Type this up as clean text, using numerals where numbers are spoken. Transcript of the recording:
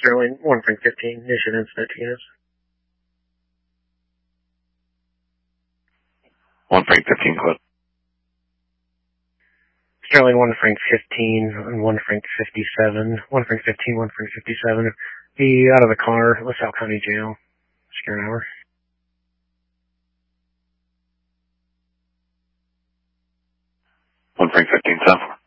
Sterling, 1 Frank 15, Nation Incident Units. 1 Frank 15, quote. Sterling, 1 Frank 15, and 1 Frank 57. 1 Frank 15, 1 Frank 57. Be out of the car, LaSalle County Jail. Secure an hour. 1 Frank 15, 7.